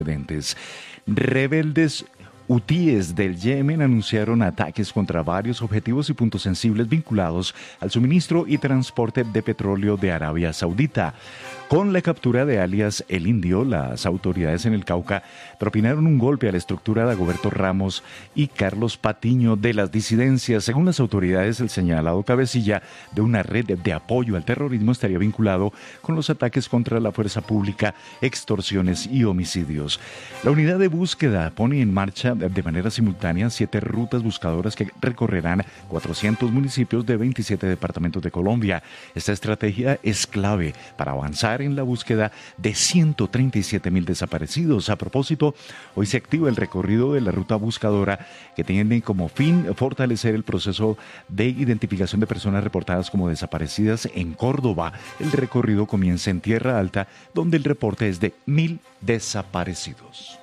Rebeldes hutíes del Yemen anunciaron ataques contra varios objetivos y puntos sensibles vinculados al suministro y transporte de petróleo de Arabia Saudita. Con la captura de alias El Indio, las autoridades en el Cauca propinaron un golpe a la estructura de Dagoberto Ramos y Carlos Patiño de las disidencias. Según las autoridades, el señalado cabecilla de una red de apoyo al terrorismo estaría vinculado con los ataques contra la fuerza pública, extorsiones y homicidios. La unidad de búsqueda pone en marcha de manera simultánea 7 rutas buscadoras que recorrerán 400 municipios de 27 departamentos de Colombia. Esta estrategia es clave para avanzar en la búsqueda de 137.000 desaparecidos. A propósito, hoy se activa el recorrido de la ruta buscadora que tiene como fin fortalecer el proceso de identificación de personas reportadas como desaparecidas en Córdoba. El recorrido comienza en Tierra Alta, donde el reporte es de 1.000 desaparecidos.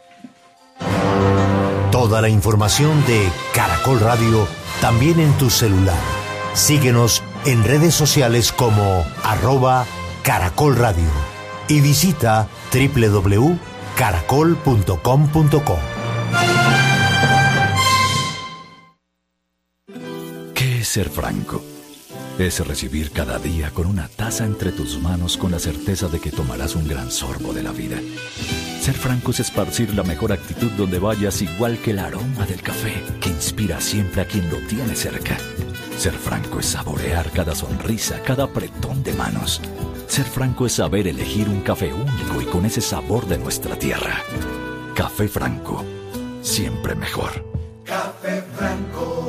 Toda la información de Caracol Radio también en tu celular. Síguenos en redes sociales como @Caracol Radio y visita www.caracol.com.co. ¿Qué es ser franco? Es recibir cada día con una taza entre tus manos con la certeza de que tomarás un gran sorbo de la vida. Ser franco es esparcir la mejor actitud donde vayas, igual que el aroma del café que inspira siempre a quien lo tiene cerca. Ser franco es saborear cada sonrisa, cada apretón de manos. Ser franco es saber elegir un café único y con ese sabor de nuestra tierra. Café Franco, siempre mejor. Café Franco.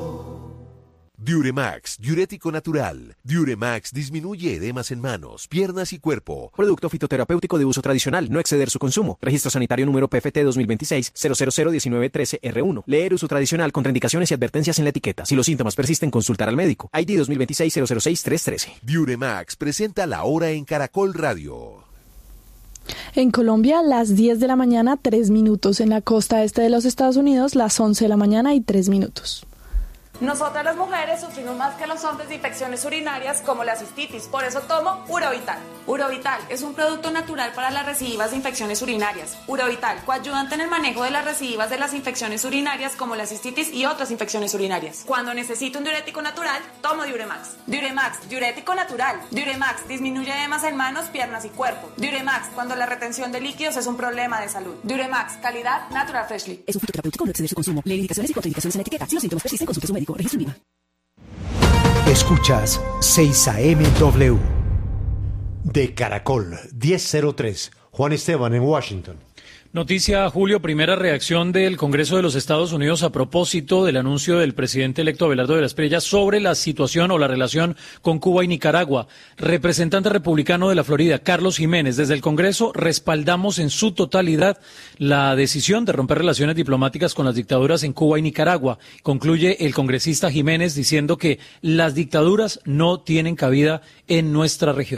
Diuremax, diurético natural. Diuremax disminuye edemas en manos, piernas y cuerpo. Producto fitoterapéutico de uso tradicional, no exceder su consumo. Registro sanitario número PFT 2026-0001913R1. Leer uso tradicional, contraindicaciones y advertencias en la etiqueta. Si los síntomas persisten, consultar al médico. ID 2026-006-313. Diuremax presenta la hora en Caracol Radio. En Colombia, las 10 de la mañana, 3 minutos. En la costa este de los Estados Unidos, las 11 de la mañana y 3 minutos. Nosotras las mujeres sufrimos más que los hombres de infecciones urinarias como la cistitis, por eso tomo Urovital. Urovital es un producto natural para las recidivas de infecciones urinarias. Urovital, coayudante en el manejo de las recidivas de las infecciones urinarias como la cistitis y otras infecciones urinarias. Cuando necesito un diurético natural, tomo Diuremax. Diuremax, diurético natural. Diuremax disminuye edemas en manos, piernas y cuerpo. Diuremax, cuando la retención de líquidos es un problema de salud. Diuremax, calidad Natural Freshly. Es un fitoterapéutico, no exceder su consumo. Lee indicaciones y contraindicaciones en la etiqueta. Si los síntomas persisten, consulte a su médico. Registro INVIMA. Escuchas 6 AM/W de Caracol 1003. Juan Esteban en Washington. Noticia, Julio, primera reacción del Congreso de los Estados Unidos a propósito del anuncio del presidente electo Abelardo de la Espriella sobre la situación o la relación con Cuba y Nicaragua. Representante republicano de la Florida, Carlos Jiménez, desde el Congreso respaldamos en su totalidad la decisión de romper relaciones diplomáticas con las dictaduras en Cuba y Nicaragua. Concluye el congresista Jiménez diciendo que las dictaduras no tienen cabida en nuestra región.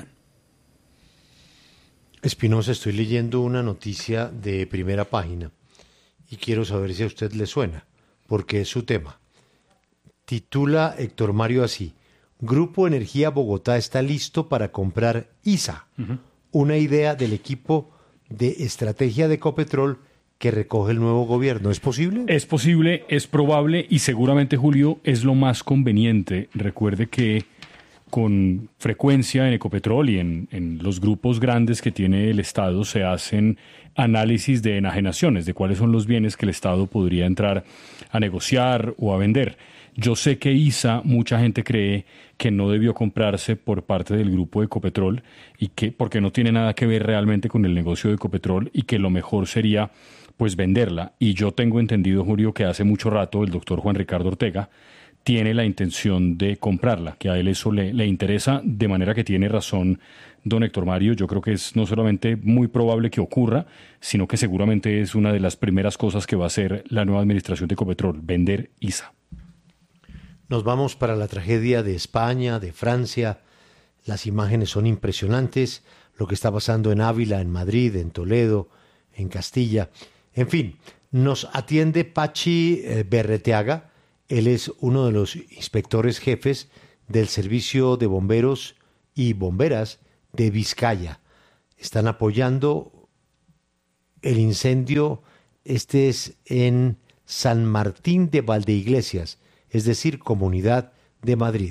Espinosa, estoy leyendo una noticia de primera página y quiero saber si a usted le suena, porque es su tema. Titula Héctor Mario así: Grupo Energía Bogotá está listo para comprar ISA, una idea del equipo de estrategia de Ecopetrol que recoge el nuevo gobierno. ¿Es posible? Es posible, es probable y seguramente, Julio, es lo más conveniente. Recuerde que con frecuencia en Ecopetrol y en los grupos grandes que tiene el Estado se hacen análisis de enajenaciones, de cuáles son los bienes que el Estado podría entrar a negociar o a vender. Yo sé que ISA, mucha gente cree que no debió comprarse por parte del grupo Ecopetrol y que porque no tiene nada que ver realmente con el negocio de Ecopetrol y que lo mejor sería pues venderla. Y yo tengo entendido, Julio, que hace mucho rato el doctor Juan Ricardo Ortega tiene la intención de comprarla, que a él eso le interesa, de manera que tiene razón don Héctor Mario. Yo creo que es no solamente muy probable que ocurra, sino que seguramente es una de las primeras cosas que va a hacer la nueva administración de Ecopetrol, vender ISA. Nos vamos para la tragedia de España, de Francia. Las imágenes son impresionantes, lo que está pasando en Ávila, en Madrid, en Toledo, en Castilla. En fin, nos atiende Pachi Berreteaga. Él es uno de los inspectores jefes del Servicio de Bomberos y Bomberas de Vizcaya. Están apoyando el incendio, este es en San Martín de Valdeiglesias, es decir, Comunidad de Madrid.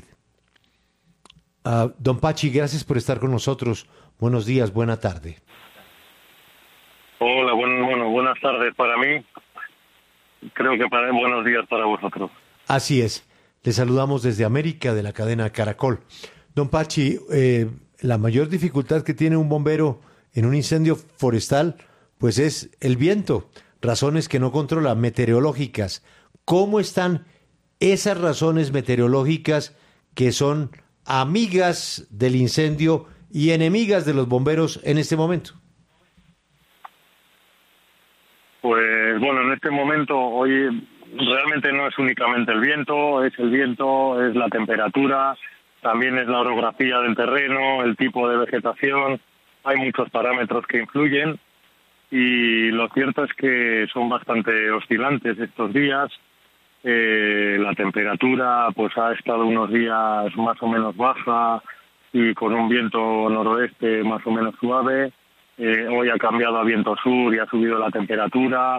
Don Pachi, gracias por estar con nosotros. Buenos días, buena tarde. Hola, buenas tardes para mí. Creo que buenos días para vosotros. Así es. Le saludamos desde América, de la cadena Caracol. Don Pachi, la mayor dificultad que tiene un bombero en un incendio forestal, pues es el viento, razones que no controla, meteorológicas. ¿Cómo están esas razones meteorológicas que son amigas del incendio y enemigas de los bomberos en este momento? Pues bueno, en este momento hoy realmente no es únicamente el viento, es la temperatura, también es la orografía del terreno, el tipo de vegetación. Hay muchos parámetros que influyen y lo cierto es que son bastante oscilantes estos días. La temperatura pues ha estado unos días más o menos baja y con un viento noroeste más o menos suave. Hoy ha cambiado a viento sur y ha subido la temperatura.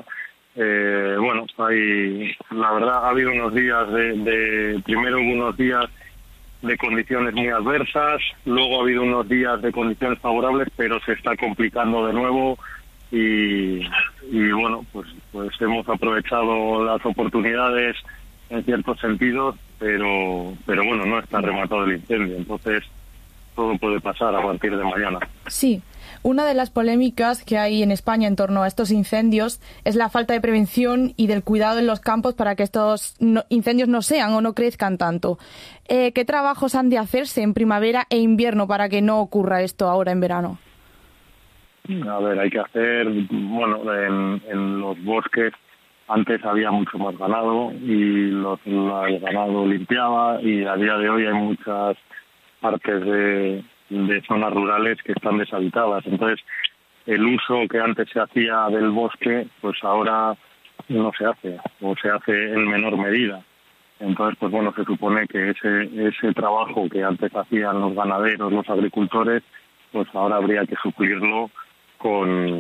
La verdad ha habido unos días primero hubo unos días de condiciones muy adversas, luego ha habido unos días de condiciones favorables, pero se está complicando de nuevo y pues hemos aprovechado las oportunidades en ciertos sentidos, pero bueno, no está rematado el incendio, entonces todo puede pasar a partir de mañana. Sí. Una de las polémicas que hay en España en torno a estos incendios es la falta de prevención y del cuidado en los campos para que estos incendios no sean o no crezcan tanto. ¿Qué trabajos han de hacerse en primavera e invierno para que no ocurra esto ahora en verano? A ver, hay que hacer, en los bosques antes había mucho más ganado y el ganado limpiaba y a día de hoy hay muchas partes de zonas rurales que están deshabitadas. Entonces, el uso que antes se hacía del bosque, pues ahora no se hace, o se hace en menor medida. Entonces, pues bueno, se supone que ese trabajo que antes hacían los ganaderos, los agricultores, pues ahora habría que suplirlo con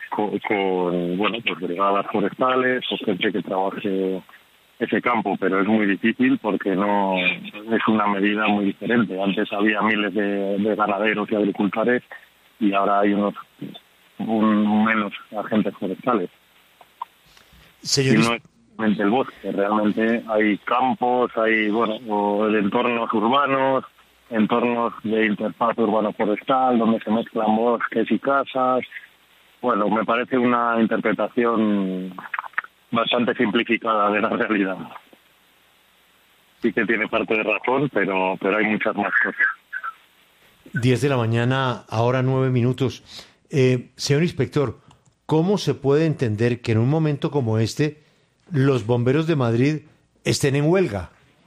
brigadas forestales o gente que trabaje ese campo, pero es muy difícil porque no es una medida muy diferente. Antes había miles de ganaderos y agricultores y ahora hay menos agentes forestales. Señor... Y no es solamente el bosque, realmente hay campos, hay entornos urbanos, entornos de interfaz urbano-forestal, donde se mezclan bosques y casas. Bueno, me parece una interpretación bastante simplificada de la realidad. Sí que tiene parte de razón, pero hay muchas más cosas. 10 de la mañana, ahora 9 minutos. Señor inspector, ¿cómo se puede entender que en un momento como este los bomberos de Madrid estén en huelga?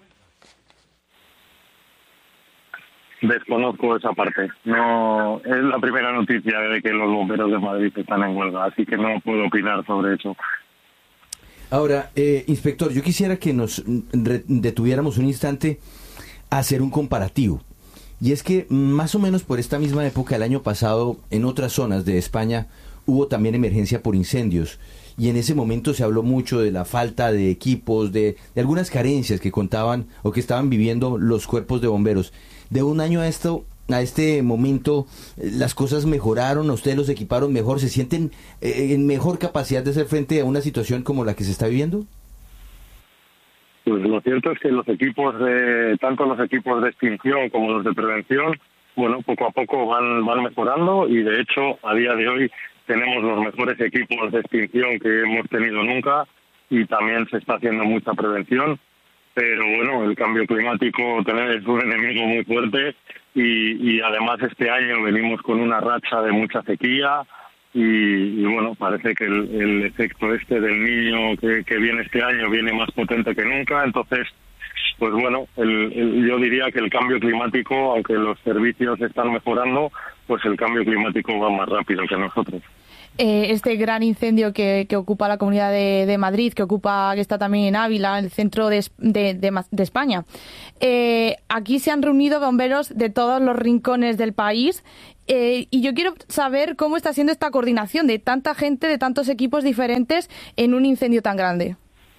Desconozco esa parte. No es la primera noticia de que los bomberos de Madrid están en huelga, así que no puedo opinar sobre eso. Ahora, inspector, yo quisiera que nos detuviéramos un instante a hacer un comparativo. Y es que más o menos por esta misma época, el año pasado, en otras zonas de España, hubo también emergencia por incendios. Y en ese momento se habló mucho de la falta de equipos, de algunas carencias que contaban o que estaban viviendo los cuerpos de bomberos. De un año a este momento, ¿las cosas mejoraron? ¿Ustedes los equiparon mejor? ¿Se sienten en mejor capacidad de hacer frente a una situación como la que se está viviendo? Pues lo cierto es que los equipos tanto los equipos de extinción como los de prevención, poco a poco van mejorando y de hecho a día de hoy tenemos los mejores equipos de extinción que hemos tenido nunca y también se está haciendo mucha prevención. Pero el cambio climático es un enemigo muy fuerte y además este año venimos con una racha de mucha sequía y parece que el efecto del Niño que viene este año viene más potente que nunca. Entonces, pues yo diría que el cambio climático, aunque los servicios están mejorando, pues el cambio climático va más rápido que nosotros. este gran incendio que ocupa la Comunidad de Madrid, que está también en Ávila, el centro de España. Aquí se han reunido bomberos de todos los rincones del país. Y yo quiero saber cómo está siendo esta coordinación de tanta gente, de tantos equipos diferentes en un incendio tan grande.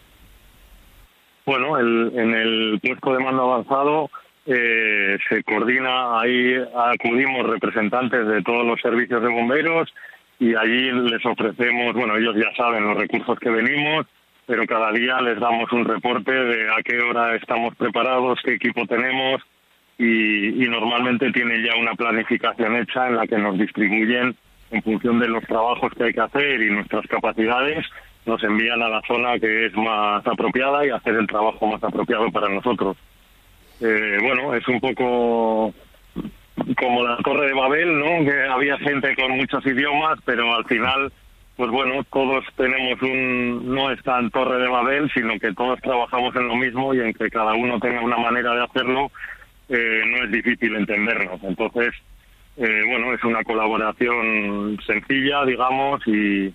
Bueno, en el puesto de mando avanzado se coordina, ahí acudimos representantes de todos los servicios de bomberos y allí les ofrecemos, bueno, ellos ya saben los recursos que venimos, pero cada día les damos un reporte de a qué hora estamos preparados, qué equipo tenemos y normalmente tienen ya una planificación hecha en la que nos distribuyen en función de los trabajos que hay que hacer y nuestras capacidades, nos envían a la zona que es más apropiada y hacer el trabajo más apropiado para nosotros. Bueno, es un poco como la Torre de Babel, ¿no? Que había gente con muchos idiomas, pero al final, pues bueno, todos tenemos no es tan Torre de Babel, sino que todos trabajamos en lo mismo y en que cada uno tenga una manera de hacerlo, no es difícil entendernos. Entonces, bueno, es una colaboración sencilla, digamos, y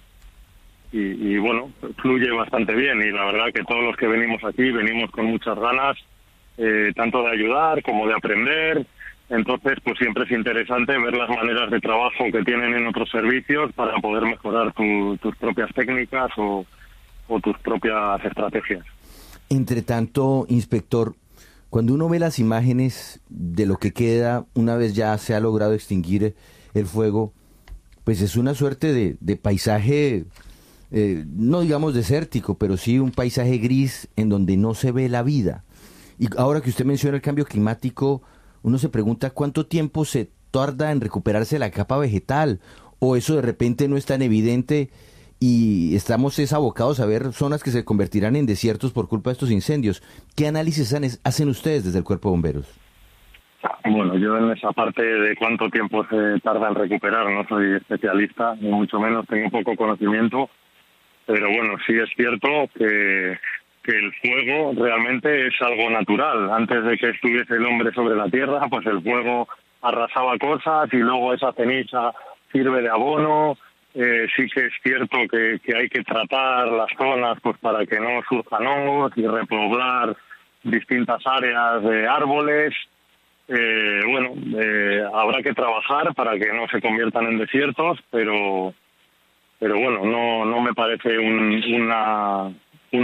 bueno, fluye bastante bien. Y la verdad que todos los que venimos aquí venimos con muchas ganas, tanto de ayudar como de aprender. Entonces, pues siempre es interesante ver las maneras de trabajo que tienen en otros servicios para poder mejorar tus propias técnicas o tus propias estrategias. Entre tanto, inspector, cuando uno ve las imágenes de lo que queda una vez ya se ha logrado extinguir el fuego, pues es una suerte de paisaje, no digamos desértico, pero sí un paisaje gris en donde no se ve la vida. Y ahora que usted menciona el cambio climático, uno se pregunta cuánto tiempo se tarda en recuperarse la capa vegetal, o eso de repente no es tan evidente y estamos abocados a ver zonas que se convertirán en desiertos por culpa de estos incendios. ¿Qué análisis hacen ustedes desde el Cuerpo de Bomberos? Bueno, yo en esa parte de cuánto tiempo se tarda en recuperar no soy especialista, ni mucho menos, tengo poco conocimiento, pero bueno, sí es cierto que el fuego realmente es algo natural. Antes de que estuviese el hombre sobre la tierra, pues el fuego arrasaba cosas y luego esa ceniza sirve de abono. Sí que es cierto que hay que tratar las zonas pues para que no surjan hongos y repoblar distintas áreas de árboles. Bueno, habrá que trabajar para que no se conviertan en desiertos, pero bueno, no me parece una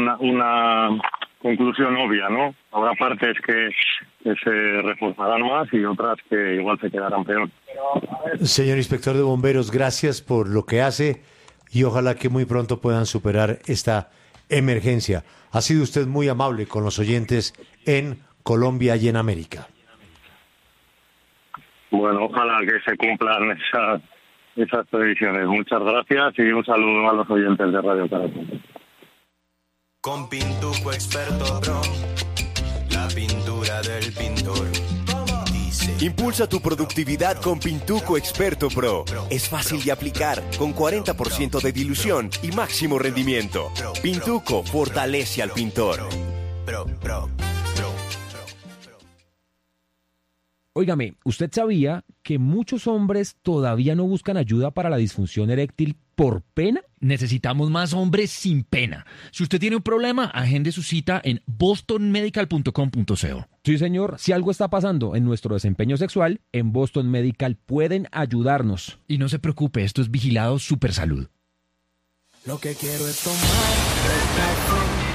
conclusión obvia, ¿no? Habrá partes que se reforzarán más y otras que igual se quedarán peor. Señor inspector de bomberos, gracias por lo que hace y ojalá que muy pronto puedan superar esta emergencia. Ha sido usted muy amable con los oyentes en Colombia y en América. Bueno, ojalá que se cumplan esas previsiones. Muchas gracias y un saludo a los oyentes de Radio Caracol. Con Pintuco Experto Pro, la pintura del pintor. Impulsa tu productividad con Pintuco Experto Pro. Es fácil de aplicar, con 40% de dilución y máximo rendimiento. Pintuco fortalece al pintor. Óigame, ¿usted sabía que muchos hombres todavía no buscan ayuda para la disfunción eréctil por pena? Necesitamos más hombres sin pena. Si usted tiene un problema, agende su cita en bostonmedical.com.co. Sí, señor, si algo está pasando en nuestro desempeño sexual, en Boston Medical pueden ayudarnos. Y no se preocupe, esto es vigilado Supersalud. Lo que quiero es tomar